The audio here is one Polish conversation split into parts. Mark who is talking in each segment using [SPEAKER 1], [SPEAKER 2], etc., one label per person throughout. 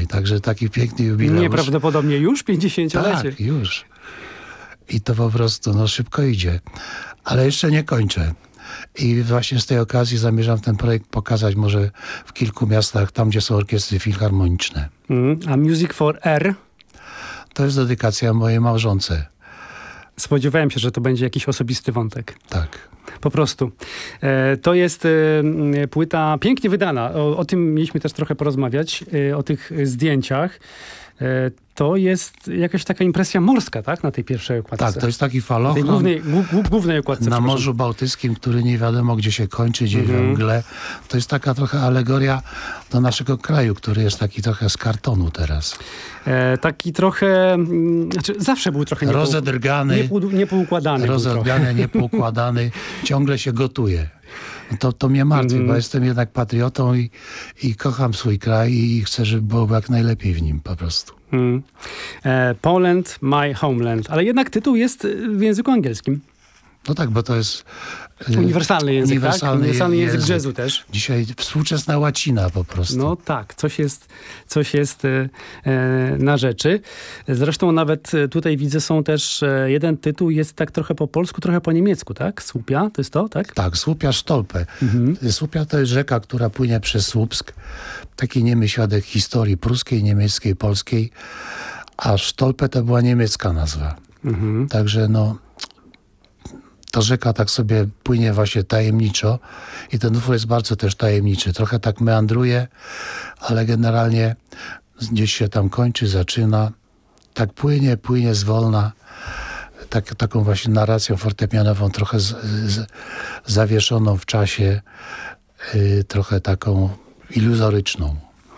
[SPEAKER 1] także taki piękny jubileusz.
[SPEAKER 2] Nieprawdopodobnie już 50-lecie.
[SPEAKER 1] Tak, już. I to po prostu szybko idzie. Ale jeszcze nie kończę. I właśnie z tej okazji zamierzam ten projekt pokazać może w kilku miastach, tam gdzie są orkiestry filharmoniczne.
[SPEAKER 2] A Music for R?
[SPEAKER 1] To jest dedykacja mojej małżonce.
[SPEAKER 2] Spodziewałem się, że to będzie jakiś osobisty wątek.
[SPEAKER 1] Tak.
[SPEAKER 2] Po prostu. To jest płyta pięknie wydana. O tym mieliśmy też trochę porozmawiać, o tych zdjęciach. To jest jakaś taka impresja morska, tak? Na tej pierwszej okładce.
[SPEAKER 1] Tak, to jest taki falochron.
[SPEAKER 2] Tej głównej okładce.
[SPEAKER 1] Na Morzu Bałtyckim, który nie wiadomo gdzie się kończy, gdzie we mgle. To jest taka trochę alegoria do naszego kraju, który jest taki trochę z kartonu teraz.
[SPEAKER 2] Taki trochę, znaczy zawsze był trochę
[SPEAKER 1] rozedrgany,
[SPEAKER 2] niepoukładany.
[SPEAKER 1] Niepoukładany, ciągle się gotuje. To mnie martwi, bo jestem jednak patriotą i kocham swój kraj i chcę, żeby było jak najlepiej w nim po prostu.
[SPEAKER 2] Poland, my homeland. Ale jednak tytuł jest w języku angielskim.
[SPEAKER 1] No tak, bo to jest
[SPEAKER 2] uniwersalny język, uniwersalny język jazzu też.
[SPEAKER 1] Dzisiaj współczesna łacina po prostu.
[SPEAKER 2] No tak, coś jest na rzeczy. Zresztą nawet tutaj widzę, są też jeden tytuł, jest tak trochę po polsku, trochę po niemiecku, tak? Słupia, to jest to, tak?
[SPEAKER 1] Tak, Słupia Stolpe. Słupia to jest rzeka, która płynie przez Słupsk. Taki niemy świadek historii pruskiej, niemieckiej, polskiej. A Stolpe to była niemiecka nazwa. Także ta rzeka tak sobie płynie właśnie tajemniczo i ten utwór jest bardzo też tajemniczy. Trochę tak meandruje, ale generalnie gdzieś się tam kończy, zaczyna. Tak płynie zwolna. Taką właśnie narracją fortepianową, trochę zawieszoną w czasie, trochę taką iluzoryczną.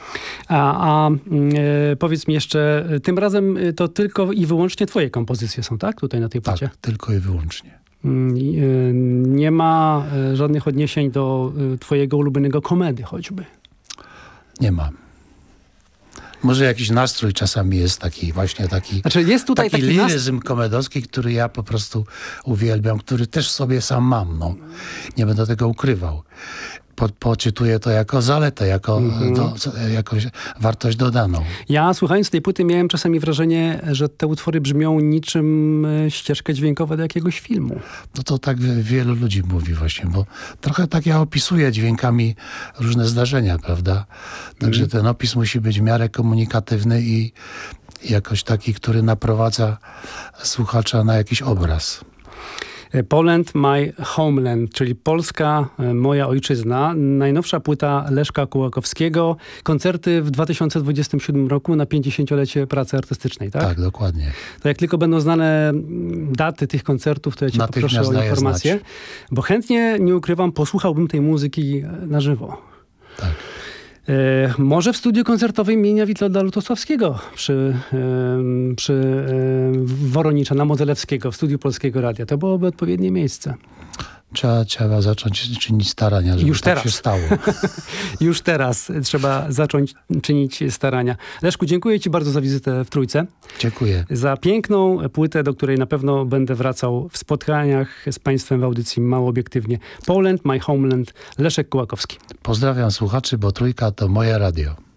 [SPEAKER 2] Powiedz mi jeszcze, tym razem to tylko i wyłącznie twoje kompozycje są, tak? Tutaj na tej płycie?
[SPEAKER 1] Tak, tylko i wyłącznie.
[SPEAKER 2] Nie ma żadnych odniesień do twojego ulubionego komedy choćby? Nie
[SPEAKER 1] ma. Może jakiś nastrój czasami jest taki właśnie
[SPEAKER 2] Znaczy jest tutaj taki
[SPEAKER 1] liryzm komedowski, który ja po prostu uwielbiam, który też sobie sam mam. Nie będę tego ukrywał. Poczytuję to jako zaletę, jako wartość dodaną.
[SPEAKER 2] Ja słuchając tej płyty miałem czasami wrażenie, że te utwory brzmią niczym ścieżka dźwiękowa do jakiegoś filmu.
[SPEAKER 1] To tak wielu ludzi mówi właśnie, bo trochę tak ja opisuję dźwiękami różne zdarzenia, prawda? Także ten opis musi być w miarę komunikatywny i jakoś taki, który naprowadza słuchacza na jakiś obraz.
[SPEAKER 2] Poland, my homeland, czyli Polska, moja ojczyzna. Najnowsza płyta Leszka Kołakowskiego. Koncerty w 2027 roku na 50-lecie pracy artystycznej, tak?
[SPEAKER 1] Tak, dokładnie.
[SPEAKER 2] To jak tylko będą znane daty tych koncertów, to ja cię poproszę o informację. Bo chętnie, nie ukrywam, posłuchałbym tej muzyki na żywo.
[SPEAKER 1] Tak.
[SPEAKER 2] Może w studiu koncertowym imienia Witolda Lutosławskiego przy Woronicza na Modzelewskiego w studiu Polskiego Radia. To byłoby odpowiednie miejsce.
[SPEAKER 1] Trzeba zacząć czynić starania, żeby tak się stało.
[SPEAKER 2] Już teraz trzeba zacząć czynić starania. Leszku, dziękuję ci bardzo za wizytę w Trójce.
[SPEAKER 1] Dziękuję.
[SPEAKER 2] Za piękną płytę, do której na pewno będę wracał w spotkaniach z państwem w audycji Mało Obiektywnie. Poland, my homeland, Leszek Kołakowski.
[SPEAKER 1] Pozdrawiam słuchaczy, bo Trójka to moje radio.